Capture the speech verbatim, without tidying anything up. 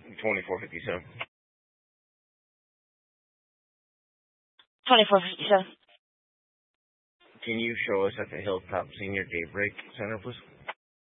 twenty-four fifty-seven. twenty-four fifty-seven. Can you show us at the Hilltop Senior Daybreak Center, please?